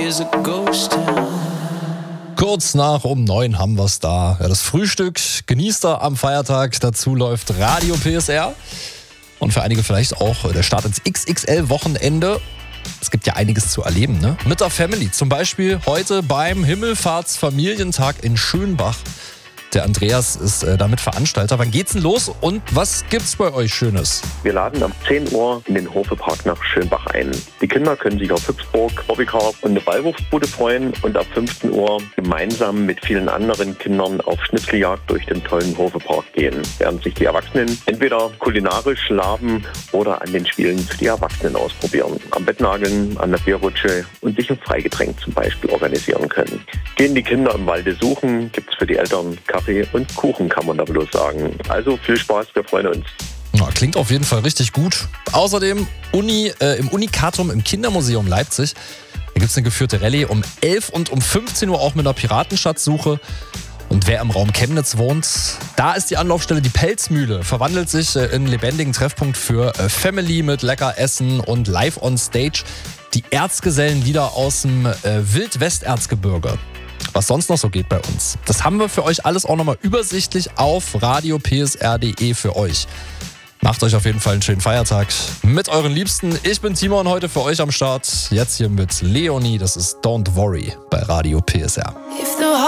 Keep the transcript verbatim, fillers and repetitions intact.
is a ghost town. Kurz nach um neun haben wir es da. Ja, das Frühstück genießt er am Feiertag. Dazu läuft Radio P S R. Und für einige vielleicht auch der Start ins X X L-Wochenende. Es gibt ja einiges zu erleben, ne? Mit der Family. Zum Beispiel heute beim Himmelfahrtsfamilientag in Schönbach. Der Andreas ist äh, damit Veranstalter. Wann geht's denn los und was gibt's bei euch Schönes? Wir laden um zehn Uhr in den Hofepark nach Schönbach ein. Die Kinder können sich auf Hüpfburg, Bobbycar und eine Ballwurfbude freuen und ab fünfzehn Uhr gemeinsam mit vielen anderen Kindern auf Schnitzeljagd durch den tollen Hofepark gehen, während sich die Erwachsenen entweder kulinarisch laben oder an den Spielen für die Erwachsenen ausprobieren. Am Bettnageln, an der Bierrutsche und sich ein Freigetränk zum Beispiel organisieren können. Gehen die Kinder im Walde suchen, gibt's für die Eltern Kaffee und Kuchen, kann man da bloß sagen. Also viel Spaß, wir freuen uns. Ja, klingt auf jeden Fall richtig gut. Außerdem Uni, äh, im Unikatum im Kindermuseum Leipzig. Da gibt es eine geführte Rallye um elf und um fünfzehn Uhr auch mit einer Piratenschatzsuche. Und wer im Raum Chemnitz wohnt, da ist die Anlaufstelle die Pelzmühle. Verwandelt sich äh, in einen lebendigen Treffpunkt für äh, Family mit lecker Essen und live on stage. Die Erzgesellen wieder aus dem äh, Wildwesterzgebirge. Was sonst noch so geht bei uns. Das haben wir für euch alles auch nochmal übersichtlich auf radio p s r punkt d e für euch. Macht euch auf jeden Fall einen schönen Feiertag mit euren Liebsten. Ich bin Timon, heute für euch am Start. Jetzt hier mit Leonie, das ist Don't Worry bei Radio P S R.